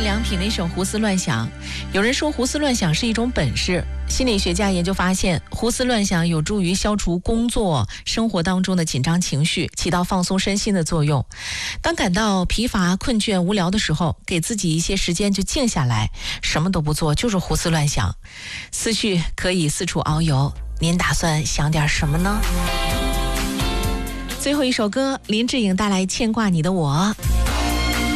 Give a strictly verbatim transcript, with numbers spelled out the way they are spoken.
良品那首《胡思乱想》。有人说胡思乱想是一种本事，心理学家研究发现，胡思乱想有助于消除工作生活当中的紧张情绪，起到放松身心的作用。当感到疲乏困倦无聊的时候，给自己一些时间就静下来，什么都不做，就是胡思乱想，思绪可以四处遨游。您打算想点什么呢？最后一首歌，林志颖带来《牵挂你的我》。